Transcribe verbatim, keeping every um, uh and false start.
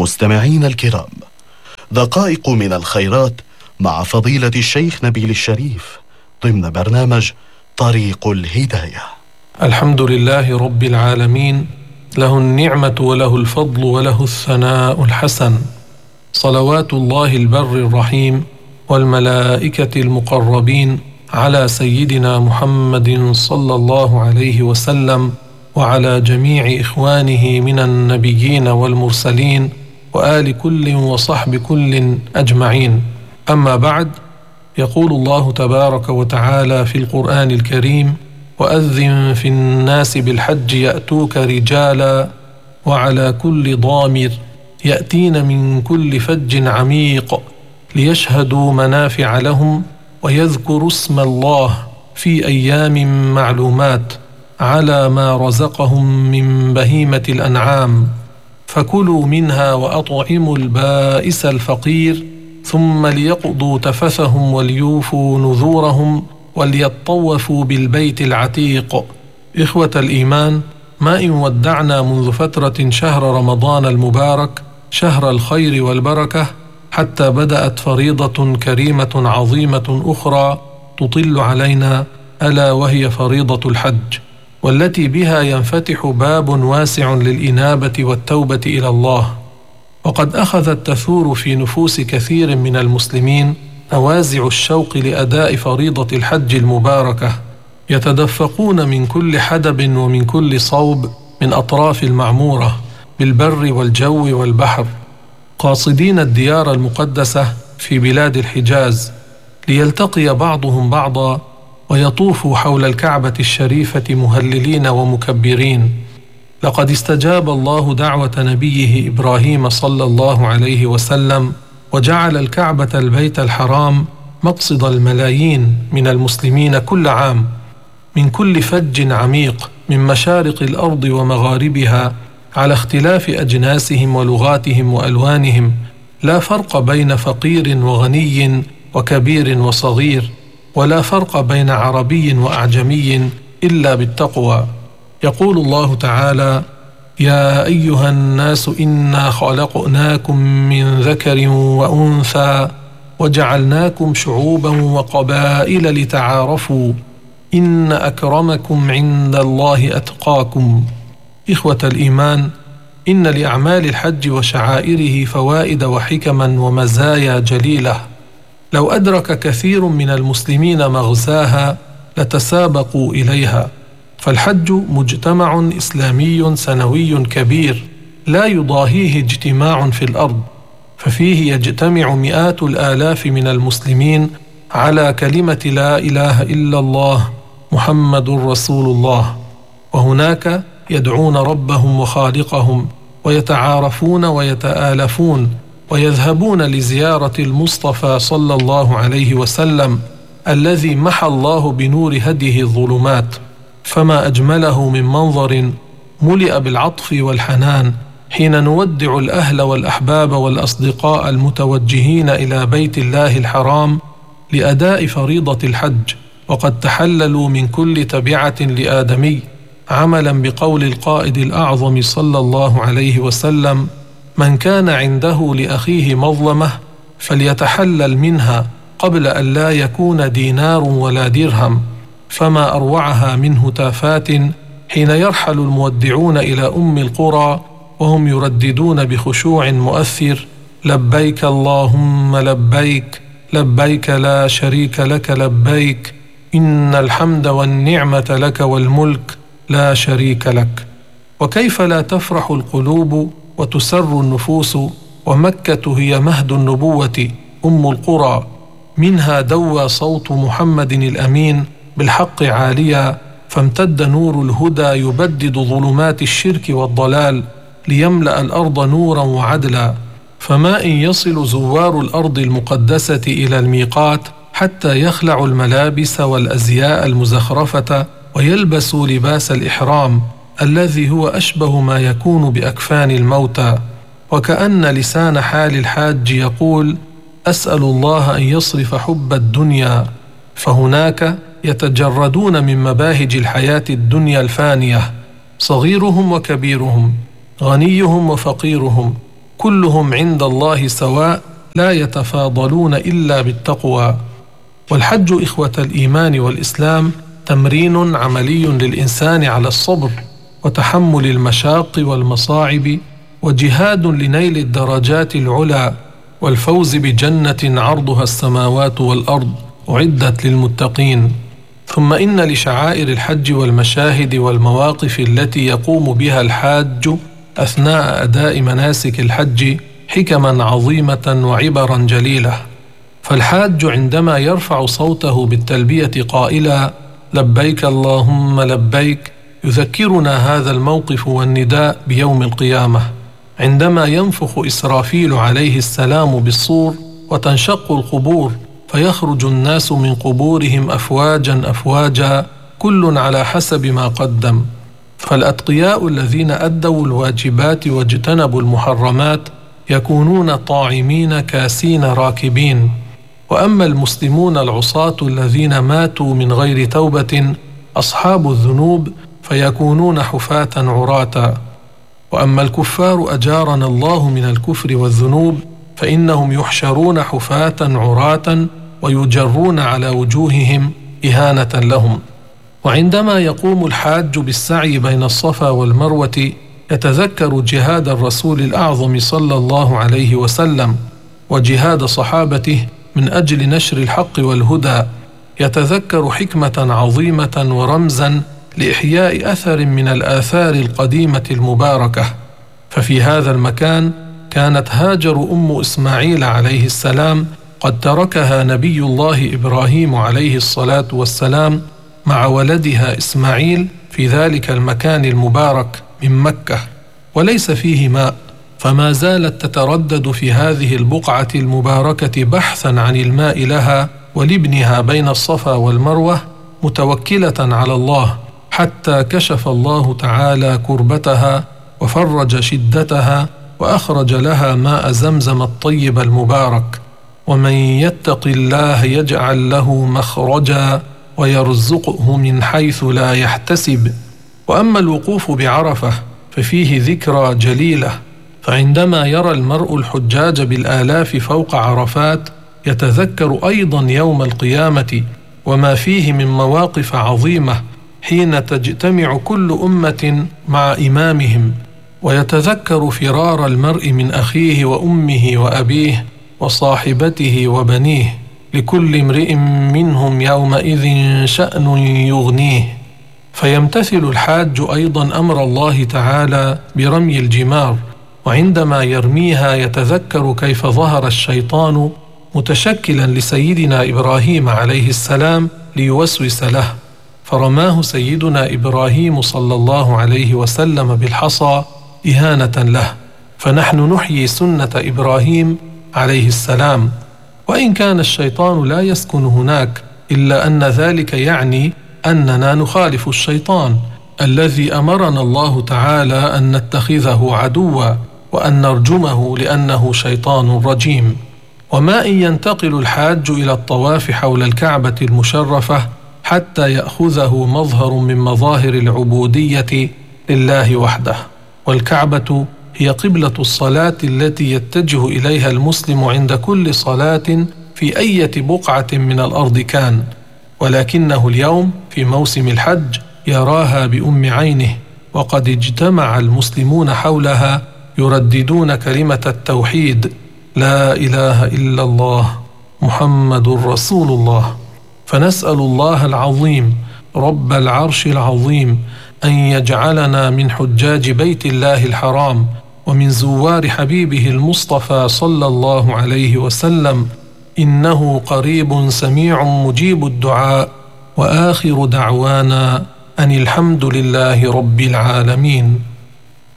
مستمعين الكرام، دقائق من الخيرات مع فضيلة الشيخ نبيل الشريف ضمن برنامج طريق الهداية. الحمد لله رب العالمين، له النعمة وله الفضل وله الثناء الحسن، صلوات الله البر الرحيم والملائكة المقربين على سيدنا محمد صلى الله عليه وسلم وعلى جميع إخوانه من النبيين والمرسلين وآل كل وصحب كل أجمعين. أما بعد، يقول الله تبارك وتعالى في القرآن الكريم: وأذن في الناس بالحج يأتوك رجالا وعلى كل ضامر يأتين من كل فج عميق ليشهدوا منافع لهم ويذكروا اسم الله في أيام معلومات على ما رزقهم من بهيمة الأنعام، فكلوا منها وأطعموا البائس الفقير ثم ليقضوا تفثهم وليوفوا نذورهم وليطوفوا بالبيت العتيق. إخوة الإيمان، ما إن ودعنا منذ فترة شهر رمضان المبارك، شهر الخير والبركة، حتى بدأت فريضة كريمة عظيمة أخرى تطل علينا، ألا وهي فريضة الحج، والتي بها ينفتح باب واسع للإنابة والتوبة إلى الله. وقد أخذت تثور في نفوس كثير من المسلمين نوازع الشوق لأداء فريضة الحج المباركة، يتدفقون من كل حدب ومن كل صوب من أطراف المعمورة بالبر والجو والبحر، قاصدين الديار المقدسة في بلاد الحجاز ليلتقي بعضهم بعضا ويطوفوا حول الكعبة الشريفة مهللين ومكبرين. لقد استجاب الله دعوة نبيه إبراهيم صلى الله عليه وسلم، وجعل الكعبة البيت الحرام مقصد الملايين من المسلمين كل عام، من كل فج عميق من مشارق الأرض ومغاربها، على اختلاف أجناسهم ولغاتهم وألوانهم، لا فرق بين فقير وغني وكبير وصغير، ولا فرق بين عربي وأعجمي إلا بالتقوى. يقول الله تعالى: يا أيها الناس إنا خلقناكم من ذكر وأنثى وجعلناكم شعوبا وقبائل لتعارفوا إن أكرمكم عند الله أتقاكم. إخوة الإيمان، إن لأعمال الحج وشعائره فوائد وحكما ومزايا جليلة، لو أدرك كثير من المسلمين مغزاها لتسابقوا إليها. فالحج مجتمع إسلامي سنوي كبير لا يضاهيه اجتماع في الأرض، ففيه يجتمع مئات الآلاف من المسلمين على كلمة لا إله إلا الله محمد رسول الله، وهناك يدعون ربهم وخالقهم ويتعارفون ويتآلفون ويذهبون لزيارة المصطفى صلى الله عليه وسلم الذي محى الله بنور هديه الظلمات. فما أجمله من منظر ملئ بالعطف والحنان حين نودع الأهل والأحباب والأصدقاء المتوجهين إلى بيت الله الحرام لأداء فريضة الحج، وقد تحللوا من كل تبعة لآدمي، عملا بقول القائد الأعظم صلى الله عليه وسلم: من كان عنده لأخيه مظلمة فليتحلل منها قبل أن لا يكون دينار ولا درهم. فما أروعها من هتافات حين يرحل المودعون إلى أم القرى وهم يرددون بخشوع مؤثر: لبيك اللهم لبيك، لبيك لا شريك لك لبيك، إن الحمد والنعمة لك والملك لا شريك لك. وكيف لا تفرح القلوب وتسر النفوس، ومكة هي مهد النبوة أم القرى، منها دوى صوت محمد الأمين بالحق عاليا، فامتد نور الهدى يبدد ظلمات الشرك والضلال ليملأ الأرض نورا وعدلا. فما إن يصل زوار الأرض المقدسة إلى الميقات حتى يخلعوا الملابس والأزياء المزخرفة ويلبسوا لباس الإحرام الذي هو أشبه ما يكون بأكفان الموتى، وكأن لسان حال الحاج يقول: أسأل الله أن يصرف حب الدنيا. فهناك يتجردون من مباهج الحياة الدنيا الفانية، صغيرهم وكبيرهم، غنيهم وفقيرهم، كلهم عند الله سواء لا يتفاضلون إلا بالتقوى. والحج إخوة الإيمان والإسلام تمرين عملي للإنسان على الصبر وتحمل المشاق والمصاعب، وجهاد لنيل الدرجات العلى والفوز بجنة عرضها السماوات والأرض أعدت للمتقين. ثم إن لشعائر الحج والمشاهد والمواقف التي يقوم بها الحاج أثناء أداء مناسك الحج حكما عظيمة وعبرا جليلة. فالحاج عندما يرفع صوته بالتلبية قائلا لبيك اللهم لبيك يذكرنا هذا الموقف والنداء بيوم القيامة، عندما ينفخ إسرافيل عليه السلام بالصور وتنشق القبور فيخرج الناس من قبورهم أفواجا أفواجا كل على حسب ما قدم. فالأتقياء الذين أدوا الواجبات واجتنبوا المحرمات يكونون طاعمين كاسين راكبين، وأما المسلمون العصاة الذين ماتوا من غير توبة أصحاب الذنوب فيكونون حفاة عراة. وأما الكفار أجارنا الله من الكفر والذنوب فإنهم يحشرون حفاة عراة ويجرون على وجوههم إهانة لهم. وعندما يقوم الحاج بالسعي بين الصفا والمروة يتذكر جهاد الرسول الأعظم صلى الله عليه وسلم وجهاد صحابته من أجل نشر الحق والهدى، يتذكر حكمة عظيمة ورمزا لإحياء أثر من الآثار القديمة المباركة. ففي هذا المكان كانت هاجر أم إسماعيل عليه السلام قد تركها نبي الله إبراهيم عليه الصلاة والسلام مع ولدها إسماعيل في ذلك المكان المبارك من مكة، وليس فيه ماء، فما زالت تتردد في هذه البقعة المباركة بحثا عن الماء لها ولابنها بين الصفا والمروة متوكلة على الله، حتى كشف الله تعالى كربتها وفرج شدتها وأخرج لها ماء زمزم الطيب المبارك. ومن يتق الله يجعل له مخرجا ويرزقه من حيث لا يحتسب. وأما الوقوف بعرفة ففيه ذكرى جليلة، فعندما يرى المرء الحجاج بالآلاف فوق عرفات يتذكر أيضا يوم القيامة وما فيه من مواقف عظيمة حين تجتمع كل أمة مع إمامهم، ويتذكر فرار المرء من أخيه وأمه وأبيه وصاحبته وبنيه، لكل امرئ منهم يومئذ شأن يغنيه. فيمتثل الحاج أيضا أمر الله تعالى برمي الجمار، وعندما يرميها يتذكر كيف ظهر الشيطان متشكلا لسيدنا إبراهيم عليه السلام ليوسوس له، فرماه سيدنا إبراهيم صلى الله عليه وسلم بالحصى إهانة له. فنحن نحيي سنة إبراهيم عليه السلام، وإن كان الشيطان لا يسكن هناك، إلا أن ذلك يعني أننا نخالف الشيطان الذي أمرنا الله تعالى أن نتخذه عدوا وأن نرجمه لأنه شيطان رجيم. وما إن ينتقل الحاج إلى الطواف حول الكعبة المشرفة حتى يأخذه مظهر من مظاهر العبودية لله وحده. والكعبة هي قبلة الصلاة التي يتجه إليها المسلم عند كل صلاة في أي بقعة من الأرض كان، ولكنه اليوم في موسم الحج يراها بأم عينه، وقد اجتمع المسلمون حولها يرددون كلمة التوحيد لا إله إلا الله محمد رسول الله. فنسأل الله العظيم رب العرش العظيم أن يجعلنا من حجاج بيت الله الحرام ومن زوار حبيبه المصطفى صلى الله عليه وسلم، إنه قريب سميع مجيب الدعاء. وآخر دعوانا أن الحمد لله رب العالمين.